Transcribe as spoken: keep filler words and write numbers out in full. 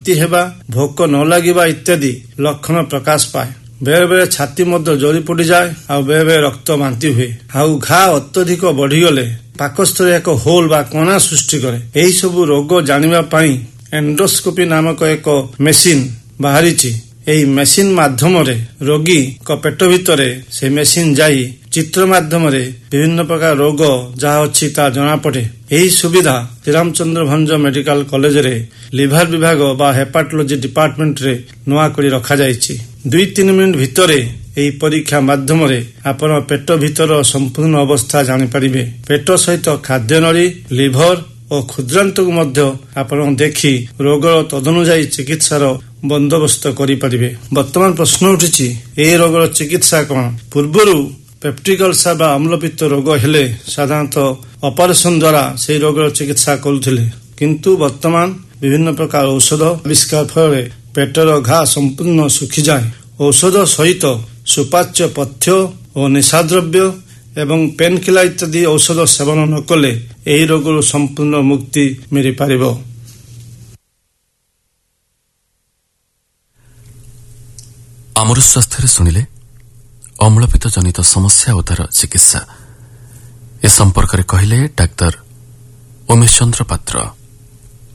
ବାନ୍ତି ହେବା, ଭୋକ ନ ଲାଗିବା ଇତ୍ୟାଦି ଲକ୍ଷଣ ପ୍ରକାଶ ପାଏ। ବେଳେ ବେଳେ ଛାତି ମଧ୍ୟ ଜଳି ପଡିଯାଏ, ଆଉ ବେଳେ ବେଳେ ରକ୍ତ ବାନ୍ତି ହୁଏ। ଆଉ ଘା ଅତ୍ୟଧିକ ବଢିଗଲେ ପାକସ୍ଥଳୀ ଏକ ହୋଲ ବା କଣା ସୃଷ୍ଟି କରେ। ଏହି ସବୁ ରୋଗ ଜାଣିବା ପାଇଁ ଏଣ୍ଡୋସ୍କୋପି ନାମକ ଏକ ମେସିନ ବାହାରିଛି। ଏହି ମେସିନ ମାଧ୍ୟମରେ ରୋଗୀଙ୍କ ପେଟ ଭିତରେ ସେ ମେସିନ ଯାଇ ଚିତ୍ର ମାଧ୍ୟମରେ ବିଭିନ୍ନ ପ୍ରକାର ରୋଗ ଯାହା ଅଛି ତାହା ଜଣାପଡେ। ଏହି ସୁବିଧା ଶ୍ରୀରାମଚନ୍ଦ୍ର ଭଞ୍ଜ ମେଡିକାଲ କଲେଜରେ ଲିଭର ବିଭାଗ ବା ହେପାଟୋଲୋଜି ଡିପାର୍ଟମେଣ୍ଟରେ ନୂଆ କରି ରଖାଯାଇଛି। ଦୁଇ ତିନି ମିନିଟ୍ ଭିତରେ ଏହି ପରୀକ୍ଷା ମାଧ୍ୟମରେ ଆପଣ ପେଟ ଭିତର ସମ୍ପୂର୍ଣ୍ଣ ଅବସ୍ଥା ଜାଣିପାରିବେ। ପେଟ ସହିତ ଖାଦ୍ୟନଳୀ, ଲିଭର ଓ କ୍ଷୁଦ୍ରାନ୍ତକୁ ମଧ୍ୟ ଆପଣ ଦେଖି ରୋଗର ତଦନୁଯାୟୀ ଚିକିତ୍ସାର ବନ୍ଦୋବସ୍ତ କରିପାରିବେ। ବର୍ତ୍ତମାନ ପ୍ରଶ୍ନ ଉଠିଛି, ଏହି ରୋଗର ଚିକିତ୍ସା କ'ଣ? ପୂର୍ବରୁ ପେପ୍ଟିକ୍ ଅଲ୍ସର ବା ଅମ୍ଳପିତ୍ତ ରୋଗ ହେଲେ ସାଧାରଣତଃ ଅପରେସନ ଦ୍ୱାରା ସେହି ରୋଗର ଚିକିତ୍ସା କରୁଥିଲେ, କିନ୍ତୁ ବର୍ତ୍ତମାନ ବିଭିନ୍ନ ପ୍ରକାର ଔଷଧ ଆବିଷ୍କାର ଫଳରେ ପେଟର ଘା ସମ୍ପୂର୍ଣ୍ଣ ଶୁଖିଯାଏ। ଔଷଧ ସହିତ ସୁପାଚ୍ୟ ପଥ୍ୟ ଓ ନିଶାଦ୍ରବ୍ୟ ଏବଂ ପେନକିଲର ଇତ୍ୟାଦି ଔଷଧ ସେବନ ନ କଲେ ଏହି ରୋଗରୁ ସମ୍ପୂର୍ଣ୍ଣ ମୁକ୍ତି ମିଳିପାରିବ। ଆମର ସ୍ୱାସ୍ଥ୍ୟରେ ଶୁଣିଲେ ଅମ୍ଳପିତ୍ତ ଜନିତ ସମସ୍ୟା ଓ ତାର ଚିକିତ୍ସା ଏ ସମ୍ପର୍କରେ କହିଲେ ଡାକ୍ତର ଉମେଶ ଚନ୍ଦ୍ର ପାତ୍ର।